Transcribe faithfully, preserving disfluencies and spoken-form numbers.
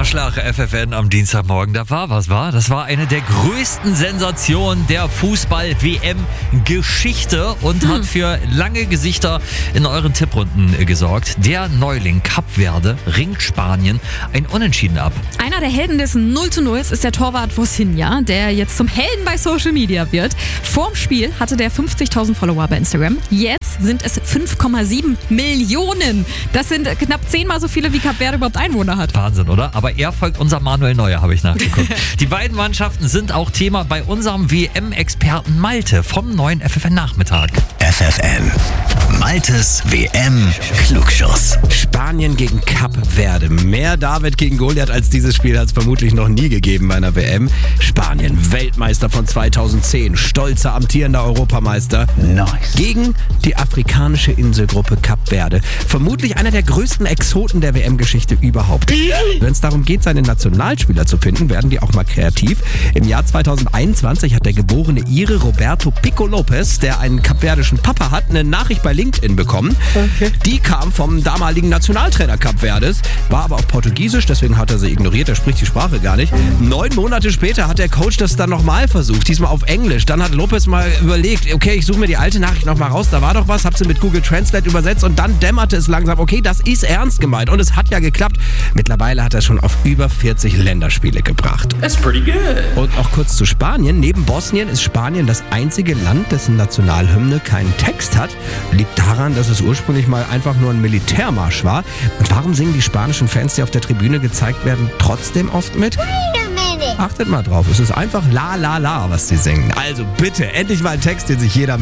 Vorschlag F F N am Dienstagmorgen, da war was, war? Das war eine der größten Sensationen der Fußball-W M-Geschichte und hm. hat für lange Gesichter in euren Tipprunden gesorgt. Der Neuling Kap Verde ringt Spanien ein Unentschieden ab. Einer der Helden des null zu null ist der Torwart Vosinha, der jetzt zum Helden bei Social Media wird. Vorm Spiel hatte der fünfzigtausend Follower bei Instagram. Jetzt sind es fünf Komma sieben Millionen. Das sind knapp zehnmal so viele, wie Kap Verde überhaupt Einwohner hat. Wahnsinn, oder? Aber er folgt unser Manuel Neuer, habe ich nachgeguckt. Die beiden Mannschaften sind auch Thema bei unserem W M-Experten Malte vom neuen F F N-Nachmittag. F F N. Maltes W M-Klugschuss. Spanien gegen Kap Verde. Mehr David gegen Goliath als dieses Spiel hat es vermutlich noch nie gegeben bei einer W M. Spanien, Weltmeister von zweitausendzehn, stolzer amtierender Europameister. Nice. Gegen die afrikanische Inselgruppe Kap Verde. Vermutlich einer der größten Exoten der W M-Geschichte überhaupt. Wenn es darum geht, seine Nationalspieler zu finden, werden die auch mal kreativ. Im Jahr zweitausendeinundzwanzig hat der geborene Ire Roberto Pico Lopez, der einen kapverdischen Papa hat, eine Nachricht bei LinkedIn bekommen. Okay. Die kam vom damaligen Nationaltrainer Kap Verdes, war aber auf Portugiesisch, deswegen hat er sie ignoriert, er spricht die Sprache gar nicht. Neun Monate später hat der Coach das dann nochmal versucht, diesmal auf Englisch. Dann hat Lopez mal überlegt, okay, ich suche mir die alte Nachricht nochmal raus, da war doch was, hab sie mit Google Translate übersetzt und dann dämmerte es langsam, okay, das ist ernst gemeint und es hat ja geklappt. Mittlerweile hat er schon auf über vierzig Länderspiele gebracht. That's pretty good. Und noch kurz zu Spanien. Neben Bosnien ist Spanien das einzige Land, dessen Nationalhymne keinen Text hat. Liegt daran, dass es ursprünglich mal einfach nur ein Militärmarsch war. Und warum singen die spanischen Fans, die auf der Tribüne gezeigt werden, trotzdem oft mit? Achtet mal drauf, es ist einfach la la la, was sie singen. Also bitte, endlich mal ein Text, den sich jeder